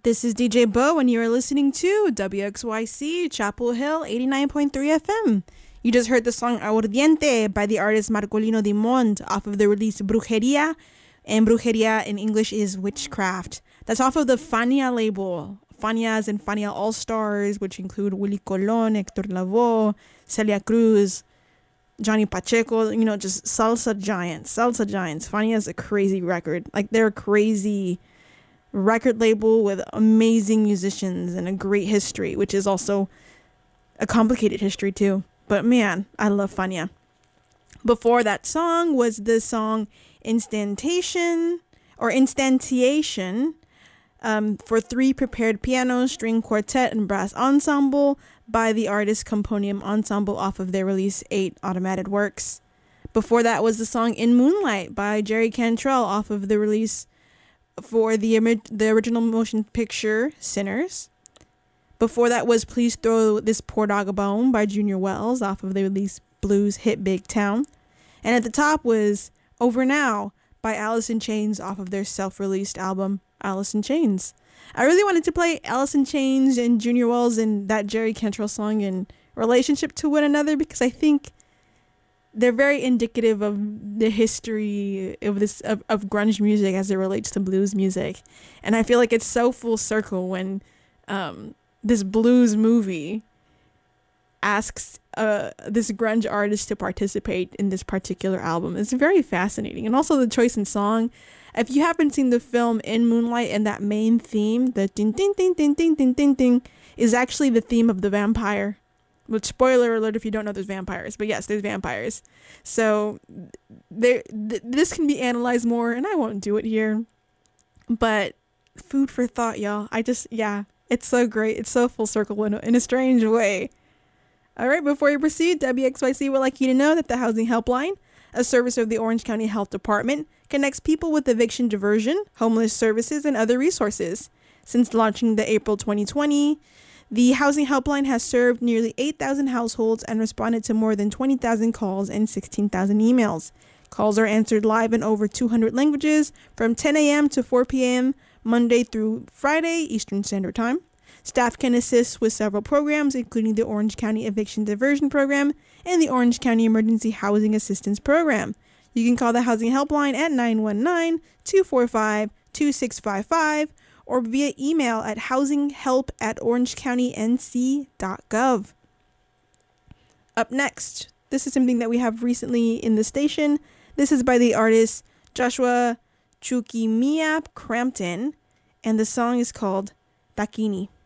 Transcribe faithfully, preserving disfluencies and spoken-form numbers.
This is D J Bo, and you are listening to W X Y C Chapel Hill eighty-nine point three F M. You just heard the song Aguardiente by the artist Marcolino Dimond off of the release Brujeria, and Brujeria in English is witchcraft. That's off of the Fania label. Fanias and Fania All-Stars, which include Willie Colon, Hector Lavoe, Celia Cruz, Johnny Pacheco, you know, just salsa giants, salsa giants. Fania is a crazy record. Like, they're a crazy record label with amazing musicians and a great history, which is also a complicated history too. But man, I love Fania. Before that song was the song Instantation or Instantiation um, for three prepared piano, string quartet, and brass ensemble by the artist Componium Ensemble off of their release eight Automated Works. Before that was the song In Moonlight by Jerry Cantrell off of the release for the the original motion picture Sinners. Before that was Please Throw This Poor Dog a Bone by Junior Wells off of the release Blues Hit Big Town. And at the top was Over Now by Alice in Chains off of their self-released album Alice in Chains. I really wanted to play Alice in Chains and Junior Wells and that Jerry Cantrell song in relationship to one another because I think they're very indicative of the history of this of, of grunge music as it relates to blues music. And I feel like it's so full circle when um, this blues movie asks uh, this grunge artist to participate in this particular album. It's very fascinating. And also the choice in song. If you haven't seen the film In Moonlight, and that main theme, the ding ding ding ding ding ding ding ding, is actually the theme of the vampire. Which, spoiler alert if you don't know there's vampires. But yes, there's vampires. So there, th- this can be analyzed more, and I won't do it here. But food for thought, y'all. I just, yeah, it's so great. It's so full circle in a, in a strange way. All right, before we proceed, W X Y C would like you to know that the Housing Helpline, a service of the Orange County Health Department, connects people with eviction diversion, homeless services, and other resources. Since launching the April twenty twenty, the Housing Helpline has served nearly eight thousand households and responded to more than twenty thousand calls and sixteen thousand emails. Calls are answered live in over two hundred languages from ten a.m. to four p.m. Monday through Friday, Eastern Standard Time. Staff can assist with several programs, including the Orange County Eviction Diversion Program and the Orange County Emergency Housing Assistance Program. You can call the Housing Helpline at nine one nine, two four five, two six five five or via email at housinghelp at orangecounty.n.c.gov. Up next, this is something that we have recently in the station. This is by the artist Joshua Chukimiap Crampton, and the song is called Dakini.